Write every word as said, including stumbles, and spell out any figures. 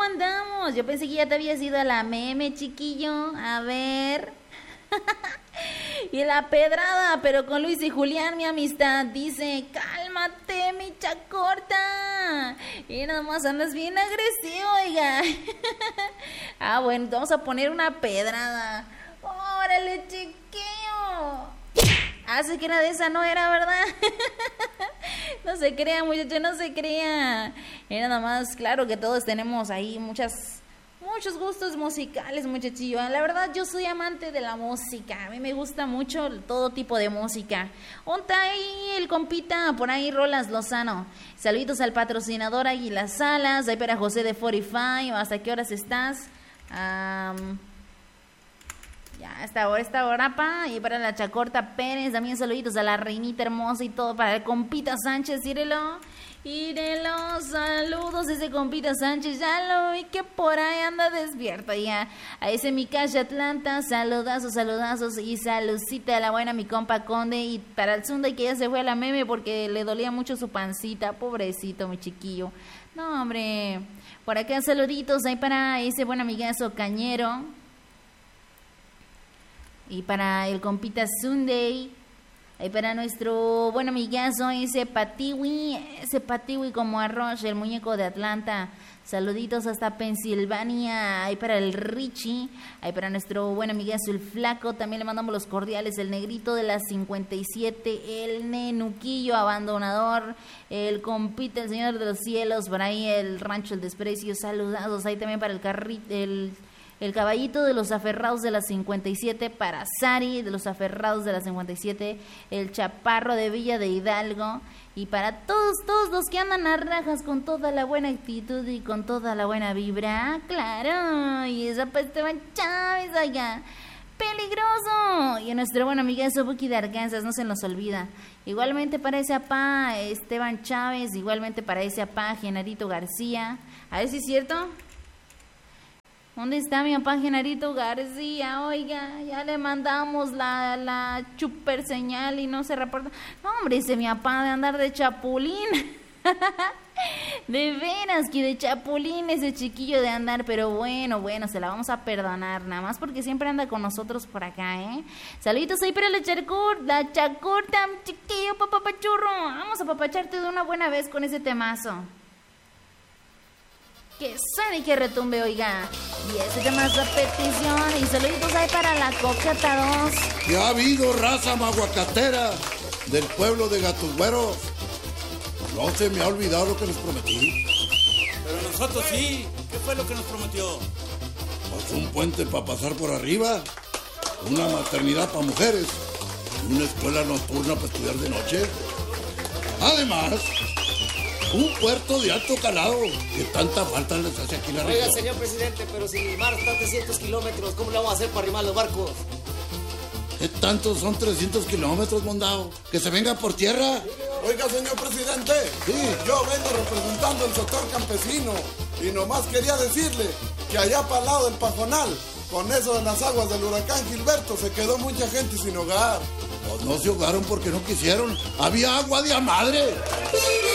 andamos? Yo pensé que ya te habías ido a la meme, chiquillo. A ver. Y la pedrada, pero con Luis y Julián, mi amistad. Dice, cálmate, mi chacorta. Y nada más andas bien agresivo, oiga. Ah, bueno, vamos a poner una pedrada. Órale, chiquillo. Hace que era de esa, no era, ¿verdad? No se crea, muchacho, no se crea. Y nada más, claro que todos tenemos ahí muchas, muchos gustos musicales, muchachillo. La verdad, yo soy amante de la música. A mí me gusta mucho todo tipo de música. Onta ahí el compita, por ahí Rolas Lozano. Saluditos al patrocinador Águilas Salas. Ahí para José de cuarenta y cinco. ¿Hasta qué horas estás? Um, Ya, esta hora, esta hora, pa. Y para la Chacorta Pérez, también saluditos a la reinita hermosa y todo. Para el compita Sánchez, írelo. Írelo, saludos a ese compita Sánchez. Ya lo vi que por ahí anda despierto ya. A ese mi calle Atlanta, saludazos, saludazos. Y saludcita a la buena mi compa Conde. Y para el Sunday que ya se fue a la meme porque le dolía mucho su pancita. Pobrecito, mi chiquillo. No, hombre. Por acá saluditos ahí para ese buen amigazo Cañero. Y para el compita Sunday, y para nuestro buen amigazo, ese Patiwi, ese Patiwi como arroz, el muñeco de Atlanta. Saluditos hasta Pensilvania. Ahí para el Richie, ahí para nuestro buen amigazo el Flaco. También le mandamos los cordiales, el negrito de las cincuenta y siete, el nenuquillo abandonador, el compita, el señor de los cielos, por ahí el rancho El Desprecio. Saludados ahí también para el carrito, el... El caballito de los aferrados de las cincuenta y siete, para Sari de los aferrados de las cincuenta y siete, el chaparro de Villa de Hidalgo, y para todos, todos los que andan a rajas con toda la buena actitud y con toda la buena vibra, claro, y esa pues Esteban Chávez allá, peligroso, y a nuestro buen amigazo Buki de Arkansas, no se nos olvida, igualmente para ese apá Esteban Chávez, igualmente para ese apá Genarito García, a ver si es cierto. ¿Dónde está mi papá Genarito García? Oiga, ya le mandamos la, la chuper señal y no se reporta. No, hombre, ese mi papá de andar de chapulín. De veras que de chapulín ese chiquillo de andar, pero bueno, bueno, se la vamos a perdonar, nada más porque siempre anda con nosotros por acá, ¿eh? Saluditos ahí para la charcur, la chacorta, chiquillo, papapachurro. Vamos a papacharte de una buena vez con ese temazo. Que suene y que retumbe, oiga. Y ese tema es la petición. Y saluditos ahí para la Coqueta dos. Ya ha habido raza maguacatera del pueblo de Gatos No se me ha olvidado lo que les prometí. Pero nosotros sí. ¿Qué fue lo que nos prometió? Pues un puente para pasar por arriba, una maternidad para mujeres y una escuela nocturna para estudiar de noche. Además, un puerto de alto calado que tanta falta les hace aquí la región. Oiga, señor presidente, pero si el mar está a trescientos kilómetros, ¿cómo lo vamos a hacer para arrimar los barcos? ¿Qué tantos son trescientos kilómetros, mondao? ¿Que se venga por tierra? Oiga, señor presidente, sí. Yo vengo representando el sector campesino y nomás quería decirle que allá para el lado del Pajonal, con eso de las aguas del huracán Gilberto, se quedó mucha gente sin hogar. Pues no se ahogaron porque no quisieron. Había agua de a madre.